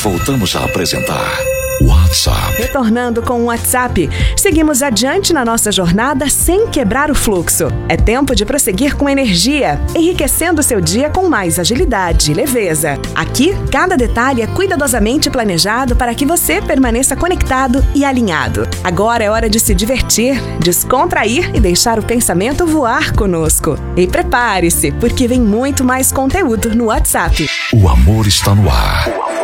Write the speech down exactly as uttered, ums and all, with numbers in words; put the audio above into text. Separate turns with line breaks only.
voltamos a apresentar WhatsApp.
Retornando com o WhatsApp, seguimos adiante na nossa jornada sem quebrar o fluxo. É tempo de prosseguir com energia, enriquecendo seu dia com mais agilidade e leveza. Aqui, cada detalhe é cuidadosamente planejado para que você permaneça conectado e alinhado. Agora é hora de se divertir, descontrair e deixar o pensamento voar conosco. E prepare-se, porque vem muito mais conteúdo no WhatsApp.
O amor está no ar.